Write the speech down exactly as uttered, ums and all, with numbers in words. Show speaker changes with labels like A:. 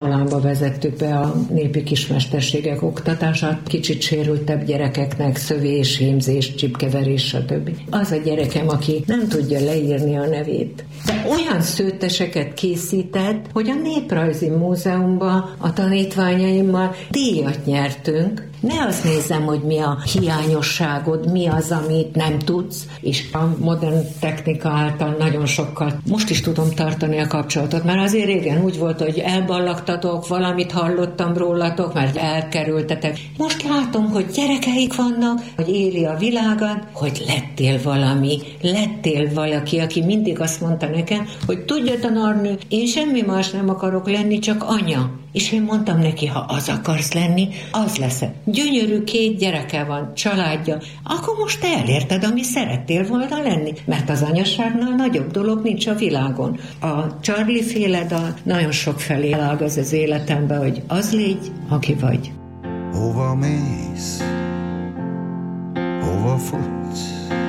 A: iskolába vezettük be a népi kismesterségek oktatását, kicsit sérültebb gyerekeknek szövés, hímzés, csipkeverés, stb. Az a gyerekem, aki nem tudja leírni a nevét. De olyan szőtteseket készített, hogy a Néprajzi Múzeumban a tanítványaimmal díjat nyertünk. Ne azt nézem, hogy mi a hiányosságod, mi az, amit nem tudsz, és a modern technika által nagyon sokkal most is tudom tartani a kapcsolatot, mert azért régen úgy volt, hogy elballagtatok, valamit hallottam rólatok, mert elkerültetek. Most látom, hogy gyerekeik vannak, hogy éli a világad, hogy lettél valami, lettél valaki, aki mindig azt mondta nekem, hogy tudja, tanárnő, én semmi más nem akarok lenni, csak anya. És én mondtam neki, ha az akarsz lenni, az lesz. Gyönyörű két gyereke van, családja, akkor most te elérted, ami szerettél volna lenni, mert az anyaságnál nagyobb dolog nincs a világon. A Charlie féle dal nagyon sok felé elágaz az életembe, hogy az légy, aki vagy.
B: Hova mész? Hova futsz?